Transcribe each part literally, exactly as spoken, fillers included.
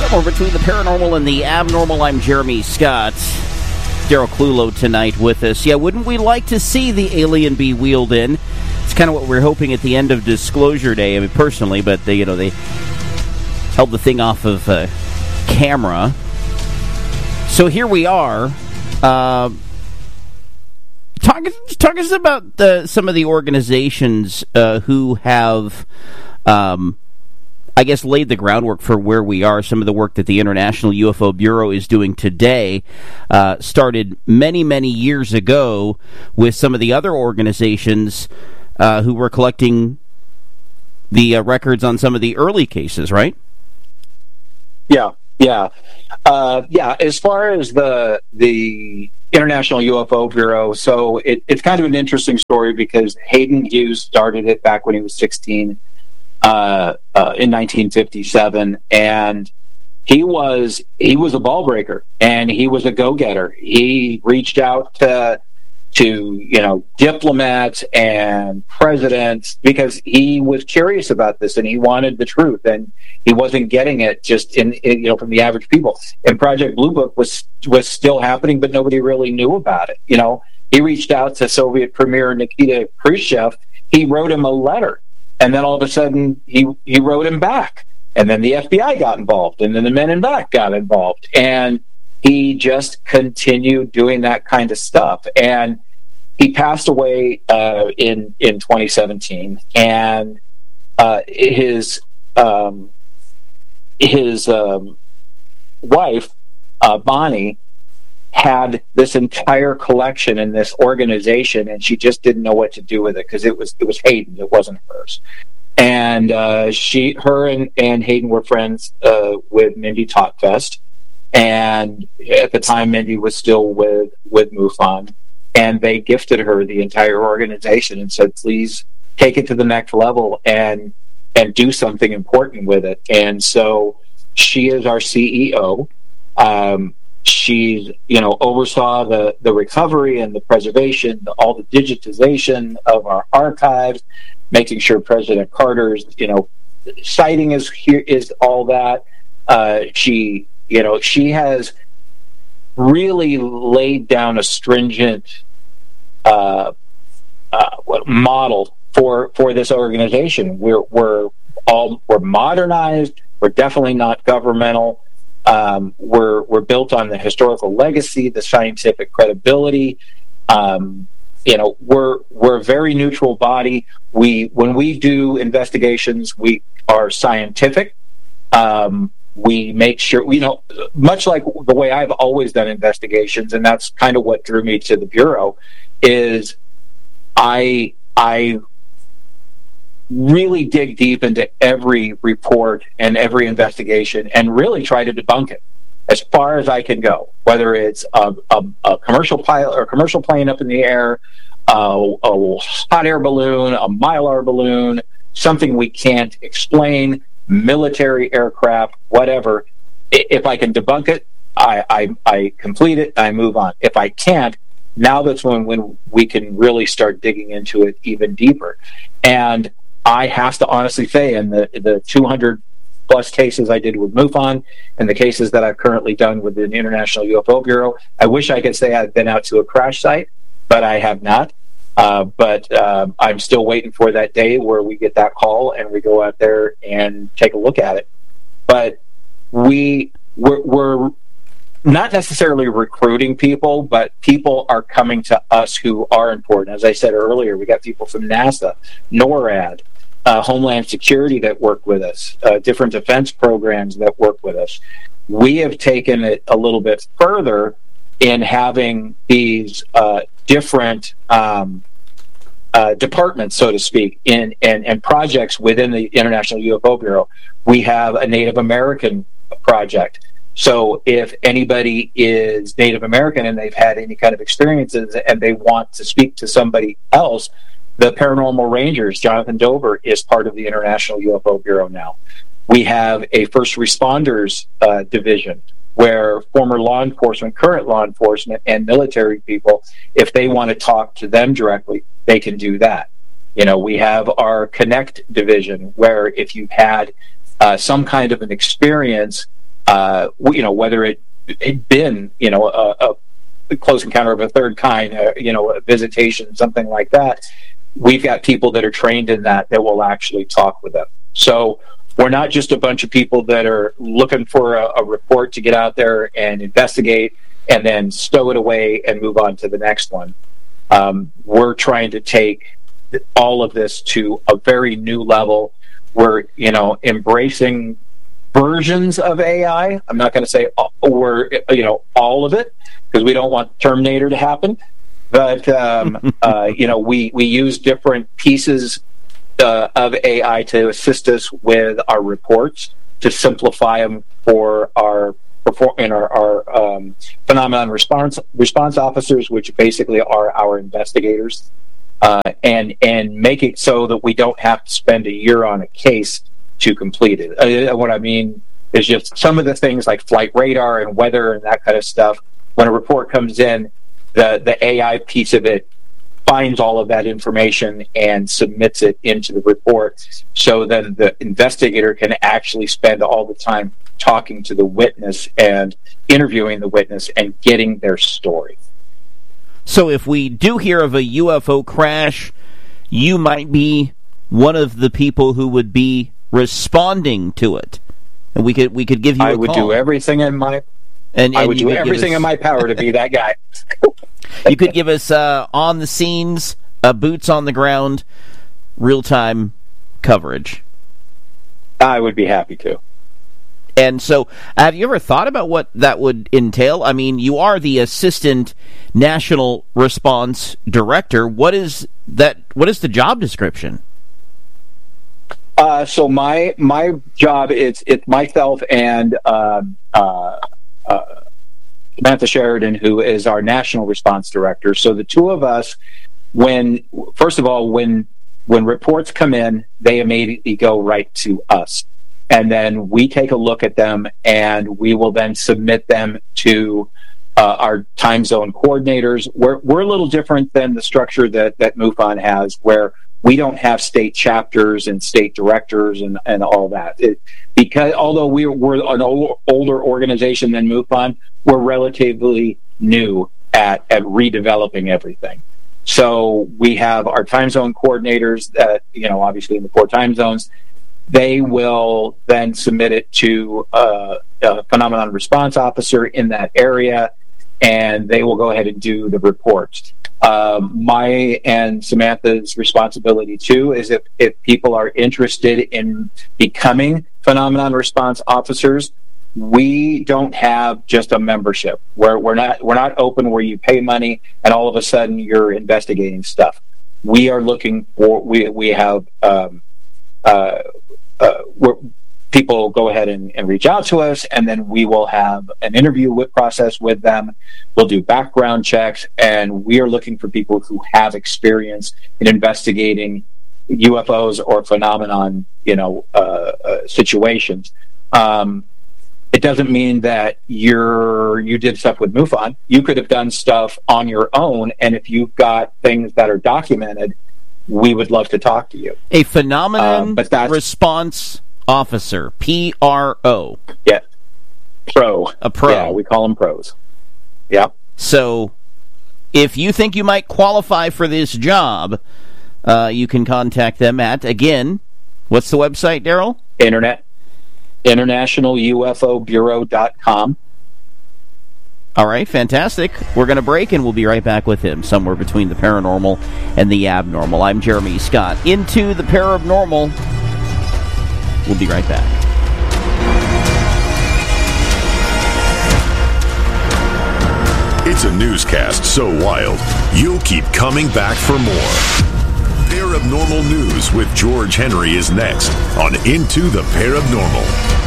Somewhere between the paranormal and the abnormal, I'm Jeremy Scott. Daryl Clulow tonight with us. Yeah, wouldn't we like to see the alien be wheeled in? It's kind of what we're hoping at the end of Disclosure Day. I mean, personally, but they, you know, they held the thing off of uh, camera. So here we are. Uh, talk, talk us about the, some of the organizations uh, who have, um, I guess, laid the groundwork for where we are. Some of the work that the International U F O Bureau is doing today uh, started many, many years ago with some of the other organizations uh, who were collecting the uh, records on some of the early cases, right? Yeah, yeah. Uh, yeah, as far as the the International U F O Bureau, so it, it's kind of an interesting story because Hayden Hughes started it back when he was sixteen. Uh, uh, in nineteen fifty-seven, and he was he was a ball breaker, and he was a go-getter. He reached out to to you know diplomats and presidents because he was curious about this and he wanted the truth, and he wasn't getting it just in, in you know from the average people. And Project Blue Book was was still happening, but nobody really knew about it. You know, he reached out to Soviet Premier Nikita Khrushchev. He wrote him a letter. And then all of a sudden, he, he wrote him back. And then the F B I got involved. And then the Men in Black got involved. And he just continued doing that kind of stuff. And he passed away uh, in in twenty seventeen. And uh, his um, his um, wife, uh, Bonnie, had this entire collection in this organization, and she just didn't know what to do with it because it was it was Hayden, it wasn't hers. And uh, she, her, and, and Hayden were friends uh, with Mindy Totfest, and at the time Mindy was still with with MUFON, and they gifted her the entire organization and said, "Please take it to the next level and and do something important with it." And so she is our C E O. Um, She, you know, oversaw the, the recovery and the preservation, the, all the digitization of our archives, making sure President Carter's, you know, sighting is here is all that. Uh, she, you know, she has really laid down a stringent uh, uh, model for for this organization. We're we're all we're modernized. We're definitely not governmental. Um, we're we're built on the historical legacy, the scientific credibility. Um, you know, we're we're a very neutral body. We when we do investigations, we are scientific. Um, we make sure you know, much like the way I've always done investigations, and that's kind of what drew me to the Bureau. Is I I. really dig deep into every report and every investigation and really try to debunk it as far as I can go, whether it's a, a, a commercial pilot or a commercial plane up in the air, uh, a hot air balloon, a Mylar balloon, something we can't explain, military aircraft, whatever. If I can debunk it, I, I, I complete it, I move on. If I can't, now that's when, when we can really start digging into it even deeper. And I have to honestly say, in the the two hundred plus cases I did with MUFON and the cases that I've currently done with the International U F O Bureau, I wish I could say I've been out to a crash site, but I have not. Uh, but uh, I'm still waiting for that day where we get that call and we go out there and take a look at it. But we we're, we're not necessarily recruiting people, but people are coming to us who are important. As I said earlier, we got people from NASA, NORAD, Uh, Homeland Security that work with us, uh, different defense programs that work with us. We have taken it a little bit further in having these uh, different um, uh, departments, so to speak, in and, and projects within the International U F O Bureau. We have a Native American project. So if anybody is Native American and they've had any kind of experiences and they want to speak to somebody else, the Paranormal Rangers, Jonathan Dover, is part of the International U F O Bureau now. We have a first responders uh, division where former law enforcement, current law enforcement, and military people, if they want to talk to them directly, they can do that. You know, we have our Connect division where if you've had uh, some kind of an experience uh, you know, whether it had been, you know, a, a close encounter of a third kind, uh, you know, a visitation, something like that, we've got people that are trained in that that will actually talk with them. So we're not just a bunch of people that are looking for a, a report to get out there and investigate and then stow it away and move on to the next one. Um, we're trying to take all of this to a very new level. We're, you know, embracing versions of A I. I'm not going to say we're, you know, all of it, because we don't want Terminator to happen. But, um, uh, you know, we, we use different pieces uh, of A I to assist us with our reports, to simplify them for our in our, our um, phenomenon response response officers, which basically are our investigators, uh, and and make it so that we don't have to spend a year on a case to complete it. Uh, what I mean is just some of the things like flight radar and weather and that kind of stuff. When a report comes in, the the A I piece of it finds all of that information and submits it into the report, so then the investigator can actually spend all the time talking to the witness and interviewing the witness and getting their story. So if we do hear of a U F O crash, you might be one of the people who would be responding to it, and we could we could give you I a would call. do everything in my and, and I would do would everything us, in my power to be that guy. You could give us uh, on the scenes, uh, boots on the ground, real time coverage. I would be happy to. And so, have you ever thought about what that would entail? I mean, you are the Assistant National Response Director. What is that? What is the job description? Uh, so my my job is it's myself and uh, uh, uh, Samantha Sheridan, who is our National Response Director. So the two of us, when first of all, when when reports come in, they immediately go right to us. And then we take a look at them, and we will then submit them to uh, our time zone coordinators. We're, we're a little different than the structure that, that MUFON has, where we don't have state chapters and state directors and, and all that. It, because although we're, we're an old, older organization than MUFON, we're relatively new at, at redeveloping everything. So we have our time zone coordinators that, you know, obviously in the four time zones. They will then submit it to uh, a phenomenon response officer in that area, and they will go ahead and do the reports. Um, my and Samantha's responsibility, too, is if, if people are interested in becoming phenomenon response officers, we don't have just a membership. We're, we're not we're not open where you pay money and all of a sudden you're investigating stuff. We are looking for, we, we have... Um, uh, Uh, where people go ahead and, and reach out to us, and then we will have an interview with, process with them. We'll do background checks, and we are looking for people who have experience in investigating U F Os or phenomenon, you know, uh, uh, situations. Um, it doesn't mean that you're you did stuff with MUFON. You could have done stuff on your own, and if you've got things that are documented, we would love to talk to you. A phenomenon uh, but that's, response officer, P R O. Yeah, pro. A pro. Yeah, we call them pros. Yeah. So, if you think you might qualify for this job, uh, you can contact them at, again, what's the website, Daryl? Internet. International U F O Bureau dot com. All right, fantastic. We're going to break, and we'll be right back with him, somewhere between the paranormal and the abnormal. I'm Jeremy Scott. Into the paranormal. We'll be right back. It's a newscast so wild, you'll keep coming back for more. Paranormal News with George Henry is next on Into the Paranormal.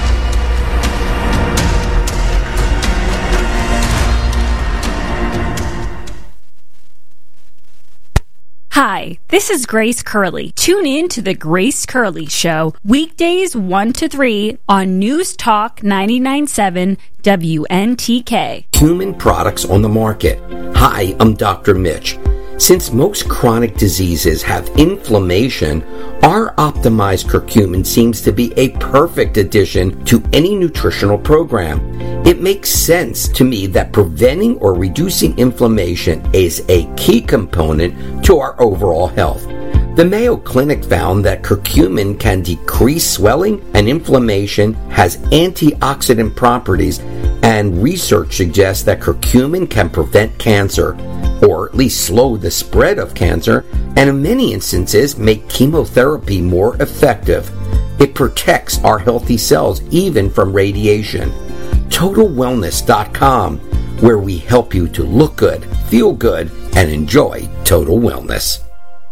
Hi, this is Grace Curley. Tune in to The Grace Curley Show, weekdays one to three on News Talk ninety-nine point seven W N T K. Human products on the market. Hi, I'm Doctor Mitch. Since most chronic diseases have inflammation, our optimized curcumin seems to be a perfect addition to any nutritional program. It makes sense to me that preventing or reducing inflammation is a key component to our overall health. The Mayo Clinic found that curcumin can decrease swelling and inflammation, has antioxidant properties, and research suggests that curcumin can prevent cancer, or at least slow the spread of cancer, and in many instances make chemotherapy more effective. It protects our healthy cells even from radiation. Total Wellness dot com, where we help you to look good, feel good, and enjoy total wellness.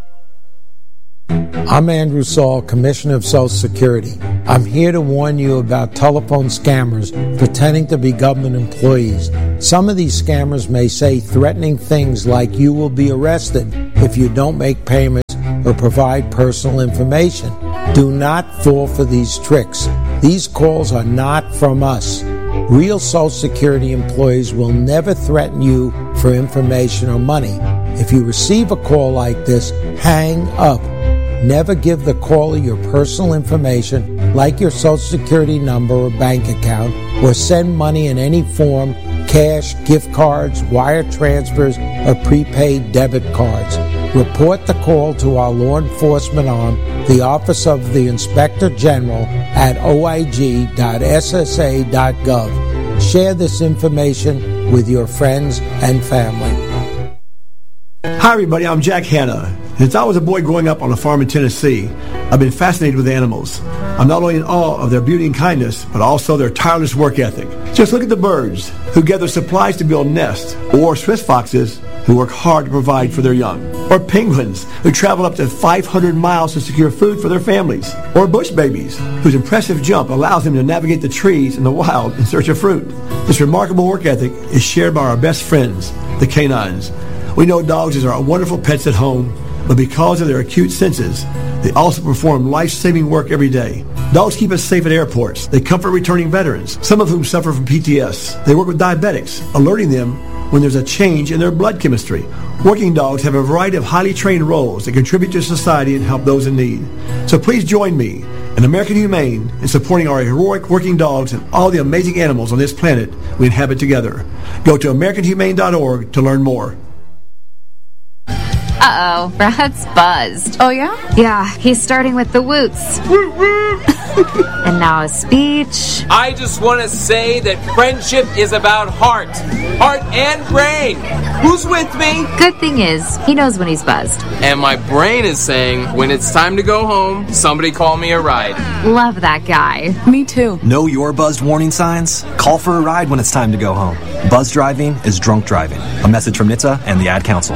I'm Andrew Saul, Commissioner of Social Security. I'm here to warn you about telephone scammers pretending to be government employees. Some of these scammers may say threatening things like you will be arrested if you don't make payments or provide personal information. Do not fall for these tricks. These calls are not from us. Real Social Security employees will never threaten you for information or money. If you receive a call like this, hang up. Never give the caller your personal information, like your Social Security number or bank account, or send money in any form, cash, gift cards, wire transfers, or prepaid debit cards. Report the call to our law enforcement arm, the Office of the Inspector General, at o i g dot s s a dot gov. Share this information with your friends and family. Hi everybody, I'm Jack Hanna. Since I was a boy growing up on a farm in Tennessee, I've been fascinated with animals. I'm not only in awe of their beauty and kindness, but also their tireless work ethic. Just look at the birds who gather supplies to build nests, or Swiss foxes who work hard to provide for their young, or penguins who travel up to five hundred miles to secure food for their families, or bush babies whose impressive jump allows them to navigate the trees in the wild in search of fruit. This remarkable work ethic is shared by our best friends, the canines. We know dogs are wonderful pets at home, but because of their acute senses, they also perform life-saving work every day. Dogs keep us safe at airports. They comfort returning veterans, some of whom suffer from P T S. They work with diabetics, alerting them when there's a change in their blood chemistry. Working dogs have a variety of highly trained roles that contribute to society and help those in need. So please join me and American Humane in supporting our heroic working dogs and all the amazing animals on this planet we inhabit together. Go to american humane dot org to learn more. Uh-oh, Brad's buzzed. Oh, yeah? Yeah, he's starting with the woots. And now a speech. I just want to say that friendship is about heart. Heart and brain. Who's with me? Good thing is, he knows when he's buzzed. And my brain is saying, when it's time to go home, somebody call me a ride. Love that guy. Me too. Know your buzzed warning signs? Call for a ride when it's time to go home. Buzz driving is drunk driving. A message from N H T S A and the Ad Council.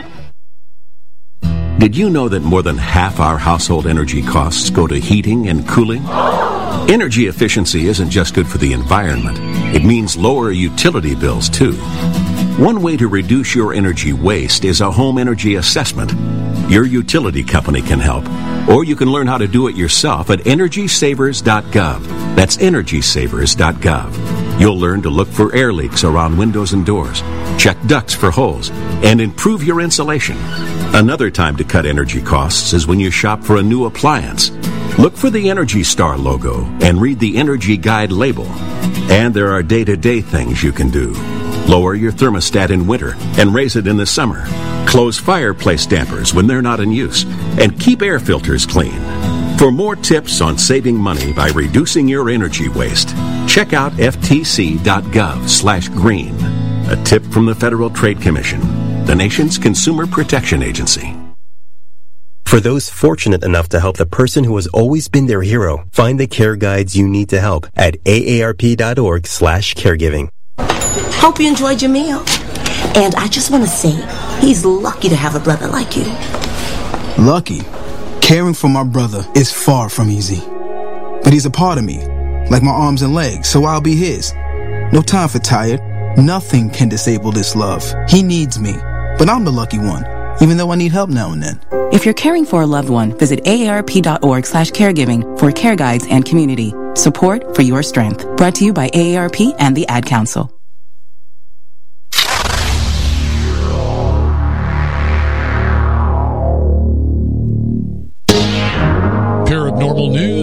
Did you know that more than half our household energy costs go to heating and cooling? Energy efficiency isn't just good for the environment. It means lower utility bills, too. One way to reduce your energy waste is a home energy assessment. Your utility company can help, or you can learn how to do it yourself at energy savers dot gov. That's energy savers dot gov. You'll learn to look for air leaks around windows and doors, check ducts for holes, and improve your insulation. Another time to cut energy costs is when you shop for a new appliance. Look for the Energy Star logo and read the Energy Guide label. And there are day-to-day things you can do. Lower your thermostat in winter and raise it in the summer. Close fireplace dampers when they're not in use. And keep air filters clean. For more tips on saving money by reducing your energy waste, check out f t c dot gov slash green. A tip from the Federal Trade Commission, the nation's consumer protection agency. For those fortunate enough to help the person who has always been their hero, find the care guides you need to help at a a r p dot org slash caregiving. Hope you enjoyed your meal. And I just want to say, he's lucky to have a brother like you. Lucky? Caring for my brother is far from easy. But he's a part of me, like my arms and legs, so I'll be his. No time for tired. Nothing can disable this love. He needs me, but I'm the lucky one, even though I need help now and then. If you're caring for a loved one, visit a a r p dot org slash caregiving for care guides and community. Support for your strength. Brought to you by A A R P and the Ad Council.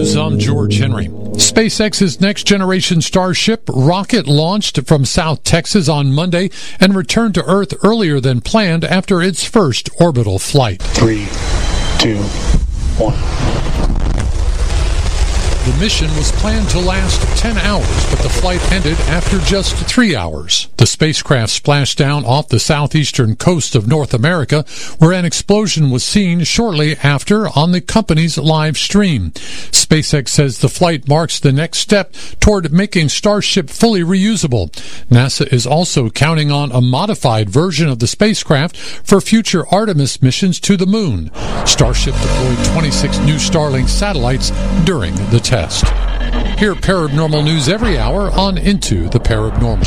News, I'm George Henry. SpaceX's next-generation Starship rocket launched from South Texas on Monday and returned to Earth earlier than planned after its first orbital flight. Three, two, one. The mission was planned to last ten hours, but the flight ended after just three hours. The spacecraft splashed down off the southeastern coast of North America, where an explosion was seen shortly after on the company's live stream. SpaceX says the flight marks the next step toward making Starship fully reusable. NASA is also counting on a modified version of the spacecraft for future Artemis missions to the moon. Starship deployed twenty-six new Starlink satellites during the test. Hear Paranormal News every hour on Into the Paranormal.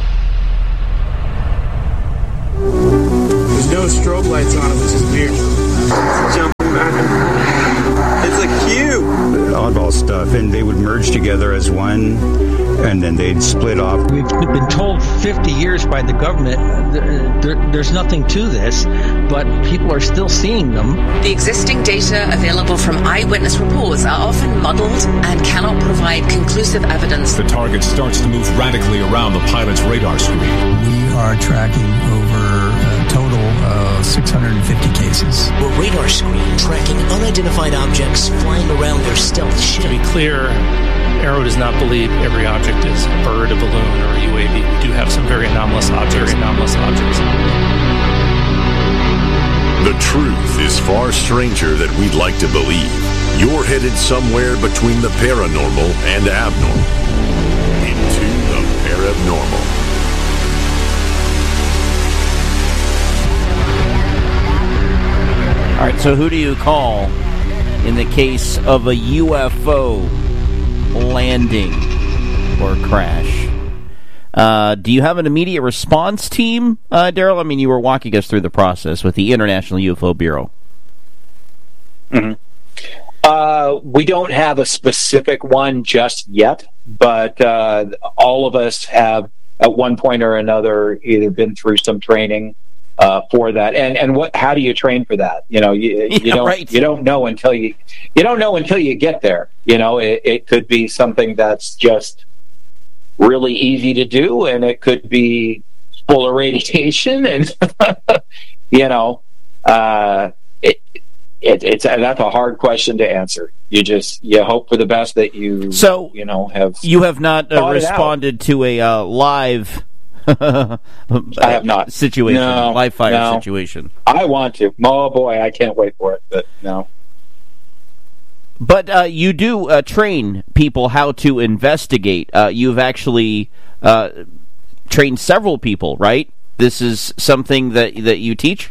There's no strobe lights on it, which is weird. It's jumping back. It's a cube. Oddball stuff, and they would merge together as one, and then they'd split off. We've been told fifty years by the government there, there's nothing to this, but people are still seeing them. The existing data available from eyewitness reports are often muddled and cannot provide conclusive evidence. The target starts to move radically around the pilot's radar screen. We are tracking over a total of six hundred fifty cases. A radar screen tracking unidentified objects flying around their stealth ship. To be clear, Arrow does not believe every object is a bird, a balloon, or a U A V. We do have some very anomalous objects. Anomalous objects. The truth is far stranger than we'd like to believe. You're headed somewhere between the paranormal and abnormal. Into the Paranormal. All right, so who do you call in the case of a U F O landing or crash? Uh, do you have an immediate response team, uh, Daryl? I mean, you were walking us through the process with the International U F O Bureau. Mm-hmm. Uh, we don't have a specific one just yet, but uh, all of us have, at one point or another, either been through some training uh, for that. And and what? How do you train for that? You know, you, you yeah, don't right. you don't know until you you don't know until you get there. You know, it, it could be something that's just really easy to do, and it could be full of radiation, and you know, uh, it, it, it's that's a hard question to answer. You just you hope for the best that you so you know have you have not uh, responded to a uh, live. I have not situation no, live fire no. situation. I want to. Oh boy, I can't wait for it. But no. But uh, you do uh, train people how to investigate. Uh, you've actually uh, trained several people, right? This is something that that you teach.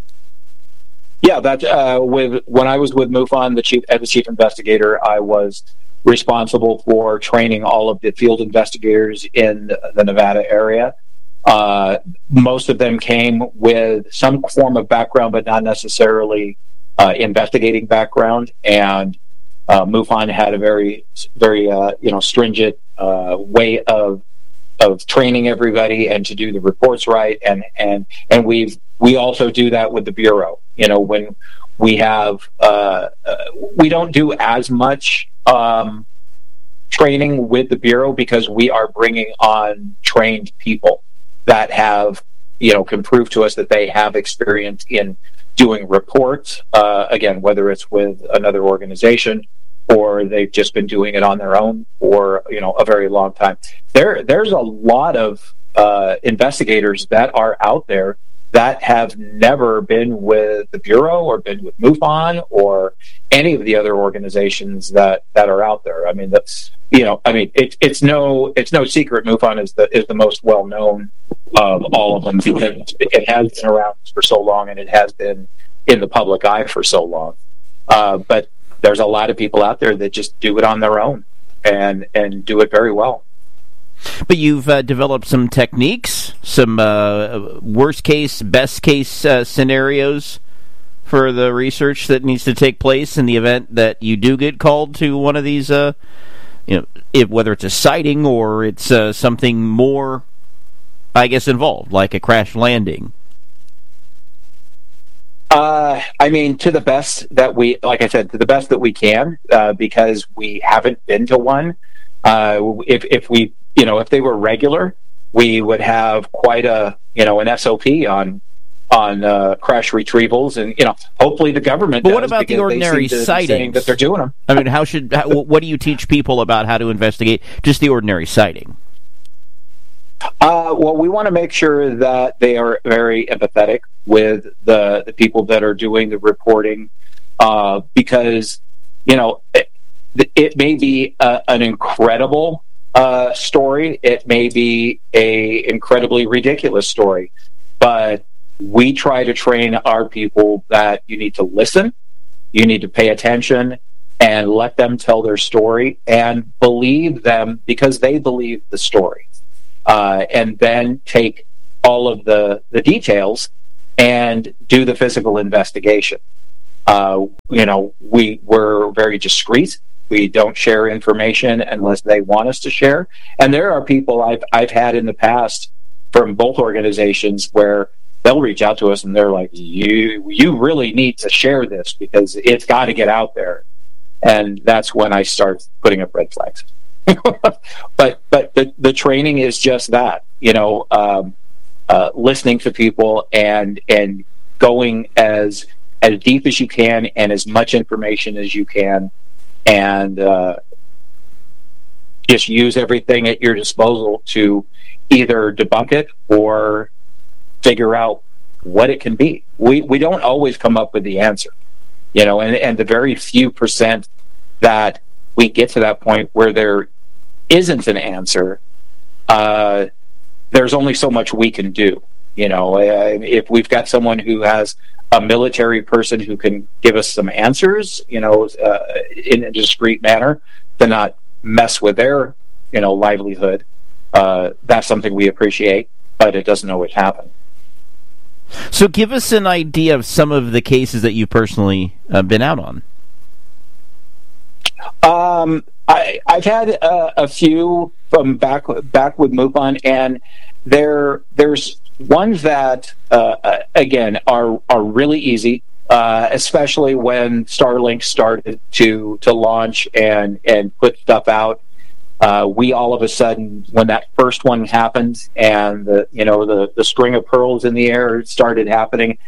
Yeah, that uh, with when I was with MUFON, the chief as the chief investigator, I was responsible for training all of the field investigators in the Nevada area. Uh, most of them came with some form of background, but not necessarily uh, investigating background. And uh, MUFON had a very, very uh, you know stringent uh, way of of training everybody and to do the reports right. And and and we've we also do that with the Bureau. You know, when we have uh, uh, we don't do as much um, training with the Bureau because we are bringing on trained people that have, you know, can prove to us that they have experience in doing reports, uh, again, whether it's with another organization or they've just been doing it on their own for, you know, a very long time. There, there's a lot of uh, investigators that are out there that have never been with the Bureau or been with MUFON or any of the other organizations that, that are out there. I mean, that's, you know, I mean, it, it's no, it's no secret MUFON is the, is the most well-known of all of them because it has been around for so long and it has been in the public eye for so long. Uh, but there's a lot of people out there that just do it on their own and, and do it very well. But you've uh, developed some techniques, some uh, worst case, best case uh, scenarios for the research that needs to take place in the event that you do get called to one of these, uh, you know, if, whether it's a sighting or it's uh, something more, I guess, involved, like a crash landing. Uh, I mean, to the best that we, like I said, to the best that we can, uh, because we haven't been to one. Uh, if if we, you know, if they were regular, we would have quite a, you know, an S O P on on uh, crash retrievals, and you know, hopefully the government. But does, what about the ordinary sightings that they're doing them? I mean, how should how, what do you teach people about how to investigate just the ordinary sighting? Uh, well, we want to make sure that they are very empathetic with the, the people that are doing the reporting, uh, because, you know, it, it may be a, an incredible uh, story. It may be a incredibly ridiculous story. But we try to train our people that you need to listen, you need to pay attention, and let them tell their story and believe them because they believe the story. Uh, and then take all of the, the details and do the physical investigation. Uh, you know, we, we're very discreet. We don't share information unless they want us to share. And there are people I've, I've had in the past from both organizations where they'll reach out to us and they're like, you, you really need to share this because it's got to get out there. And that's when I start putting up red flags. but but the, the training is just that, you know, um, uh, listening to people and and going as as deep as you can and as much information as you can, and uh, just use everything at your disposal to either debunk it or figure out what it can be. We we don't always come up with the answer, you know, and, and the very few percent that we get to that point where there isn't an answer, uh, there's only so much we can do. You know, uh, if we've got someone who has a military person who can give us some answers, you know, uh, in a discreet manner, to not mess with their, you know, livelihood, uh, that's something we appreciate, but it doesn't always happen. So give us an idea of some of the cases that you've personally uh, been out on. Um, I, I've had uh, a few from back back with MUFON, and there there's ones that uh, again are are really easy, uh, especially when Starlink started to to launch and and put stuff out. Uh, we all of a sudden, when that first one happened, and the you know the the string of pearls in the air started happening,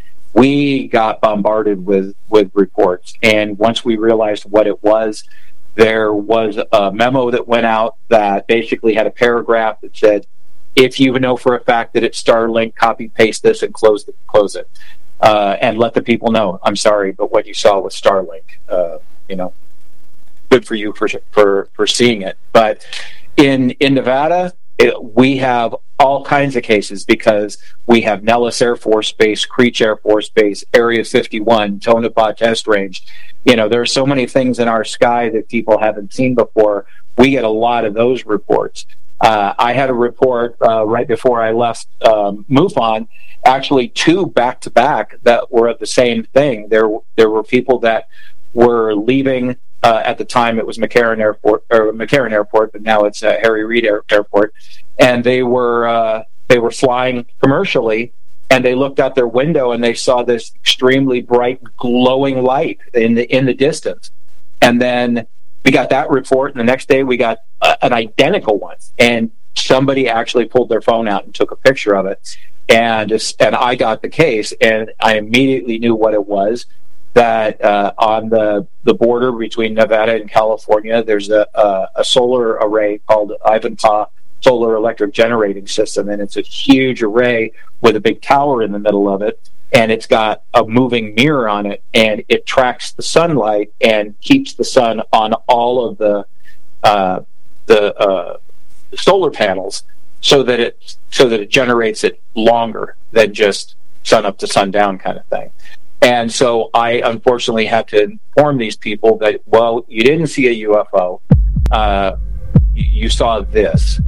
we got bombarded with with reports. And once we realized what it was, there was a memo that went out that basically had a paragraph that said, if you know for a fact that it's Starlink, copy paste this and close the, close it, uh, and let the people know, I'm sorry, but what you saw was Starlink. Uh, you know, good for you for for for seeing it. But in in Nevada, it, we have all kinds of cases because we have Nellis Air Force Base, Creech Air Force Base, Area fifty-one, Tonopah Test Range. You know, there are so many things in our sky that people haven't seen before. We get a lot of those reports. Uh, I had a report uh, right before I left um, MUFON, actually two back-to-back that were of the same thing. There, there were people that were leaving. Uh, at the time, it was McCarran Airport, or McCarran Airport, but now it's uh, Harry Reid Air- Airport, and they were uh, they were flying commercially. And they looked out their window and they saw this extremely bright, glowing light in the in the distance. And then we got that report, and the next day we got a, an identical one. And somebody actually pulled their phone out and took a picture of it. And and I got the case, and I immediately knew what it was. That uh, on the, the border between Nevada and California, there's a, a, a solar array called Ivanpah Solar Electric Generating System, and it's a huge array with a big tower in the middle of it, and it's got a moving mirror on it, and it tracks the sunlight and keeps the sun on all of the uh, the uh, solar panels, so that it so that it generates it longer than just sun up to sundown kind of thing. And so I unfortunately had to inform these people that, well, you didn't see a U F O, uh, you saw this.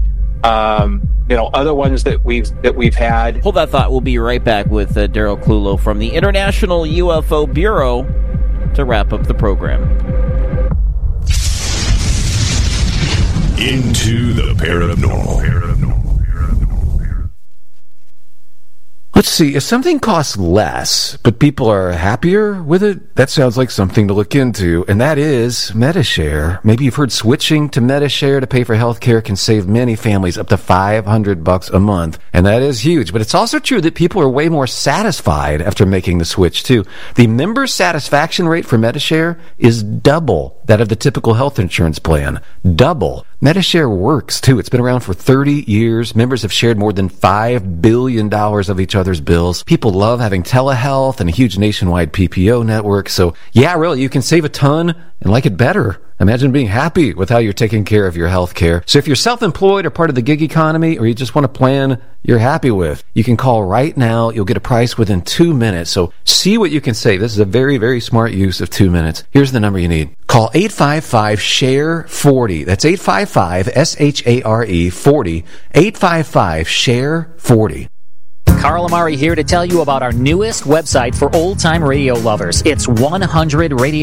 Um, you know, other ones that we've that we've had. Hold that thought. We'll be right back with uh, Daryl Clulow from the International U F O Bureau to wrap up the program. Into the paranormal. Let's see, if something costs less, but people are happier with it, that sounds like something to look into, and that is Medi-Share. Maybe you've heard switching to Medi-Share to pay for healthcare can save many families up to five hundred bucks a month, and that is huge. But it's also true that people are way more satisfied after making the switch, too. The member satisfaction rate for Medi-Share is double that of the typical health insurance plan. Double. Medi-Share works, too. It's been around for thirty years. Members have shared more than five billion dollars of each other's bills. People love having telehealth and a huge nationwide P P O network. So, yeah, really, you can save a ton and like it better. Imagine being happy with how you're taking care of your health care. So if you're self-employed or part of the gig economy, or you just want a plan you're happy with, you can call right now. You'll get a price within two minutes. So see what you can save. This is a very, very smart use of two minutes. Here's the number you need. Call eight five five, S H A R E, forty. That's eight five five, S H A R E, forty. eight five five, S H A R E, forty. Carl Amari here to tell you about our newest website for old-time radio lovers. It's one hundred radio